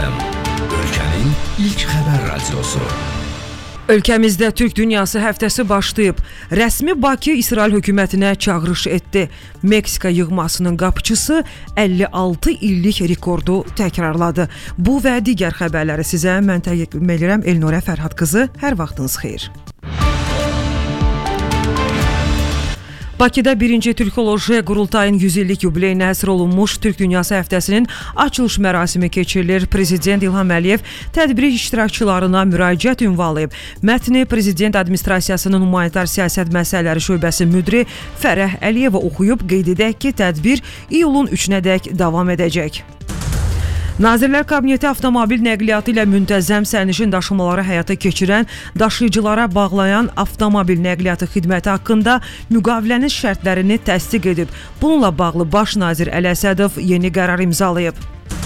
FM, ölkənin ilk xəbər radiosu. Ölkəmizdə Türk Dünyası həftəsi başlayıb. Rəsmi Bakı İsrail hökumətinə çağırış etdi. Meksika yığmasının qapıçısı 56 illik rekordu təkrarladı. Bu və digər xəbərləri sizə mən təqdim edirəm. Elnurə Fərhad qızı, hər vaxtınız xeyir. Bakıda 1-ci Türkoloji Qurultayın 100 illik yubileyinə həsr olunmuş Türk Dünyası həftəsinin açılış mərasimi keçirilir. Prezident İlham Əliyev tədbir iştirakçılarına müraciət ünvanlayıb. Mətni Prezident Administrasiyasının Humanitar Siyasət Məsələləri Şöbəsi müdiri Fərəh Əliyeva oxuyub, qeyd edək ki, tədbir iyulun 3-nədək davam edəcək. Nazirlər Kabineti avtomobil nəqliyyatı ilə müntəzzəm sərnişin daşımaları həyata keçirən, daşıyıcılara bağlayan avtomobil nəqliyyatı xidməti haqqında müqavilənin şərtlərini təsdiq edib. Bununla bağlı Baş nazir Əli Əsədov yeni qərar imzalayıb.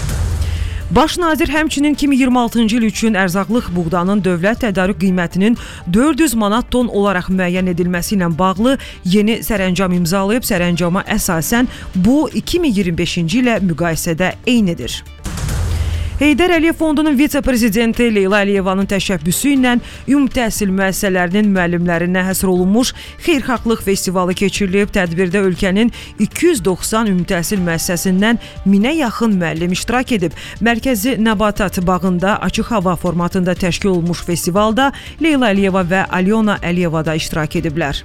Baş nazir həmçinin 2026-cı il üçün ərzaqlıq buğdanın dövlət tədarük qiymətinin 400 manat ton olaraq müəyyən edilməsi ilə bağlı yeni sərəncam imzalayıb. Sərəncama əsasən bu 2025-ci ilə müqayisədə eynidir. Heydər Əliyev Fondunun vitse-prezidenti Leyla Əliyevanın təşəbbüsü ilə ümumi təhsil müəssisələrinin müəllimlərinə həsr olunmuş xeyirxahlıq festivalı keçirilib. Tədbirdə ölkənin 290 ümumi təhsil müəssisəsindən 1000-ə yaxın müəllim iştirak edib. Mərkəzi Nəbatat bağında açıq hava formatında təşkil olunmuş festivalda Leyla Əliyeva və Alyona Əliyeva da iştirak ediblər.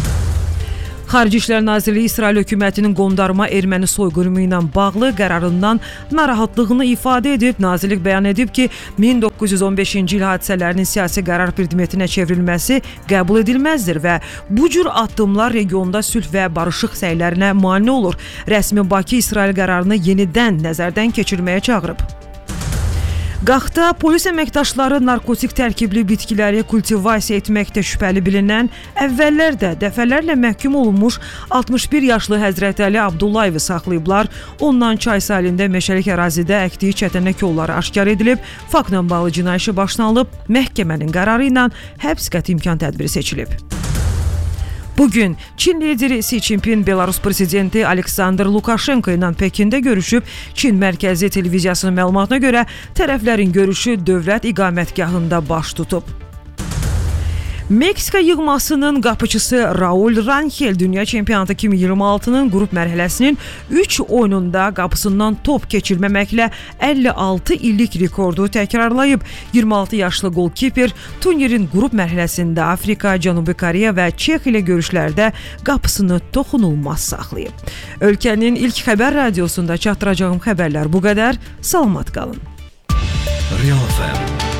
Xarici İşlər Nazirliyi İsrail hökumətinin qondarma erməni soyqırımı ilə bağlı qərarından narahatlığını ifadə edib. Nazirlik bəyan edib ki, 1915-ci il hadisələrinin siyasi qərar predmetinə çevrilməsi qəbul edilməzdir və bu cür addımlar regionda sülh və barışıq səylərinə mane olur. Rəsmi Bakı İsrail qərarını yenidən nəzərdən keçirməyə çağırıb. Qaxda polis əməkdaşları narkotik tərkibli bitkiləri kultivasiya etməkdə şübhəli bilinən, əvvəllər dəfələrlə məhkum olunmuş 61 yaşlı Həzrət Əli Abdullayevi saxlayıblar. Ondan çay sahilində meşəlik ərazidə əkdiyi çətənək yolları aşkar edilib, faktla bağlı cinayət işi başlanılıb, məhkəmənin qərarı ilə həbs qəti imkan tədbiri seçilib. Bugün Çin lideri Xi Jinping Belarus prezidenti Aleksandr Lukashenko ilə Pekində görüşüb. Çin mərkəzi televiziyasının məlumatına görə tərəflərin görüşü dövlət iqamətgahında baş tutub. Meksika yığmasının qapıçısı Raul Rangel Dünya Çempionatı 2026-nın qrup mərhələsinin 3 oyununda qapısından top keçirməməklə 56 illik rekordu təkrarlayıb. 26 yaşlı golkiper turnirin qrup mərhələsində Afrika, Cənubi Koreya və Çex ilə görüşlərdə qapısını toxunulmaz saxlayıb. Ölkənin ilk xəbər radiosunda çatdıracağım xəbərlər bu qədər. Salamat qalın. Real FM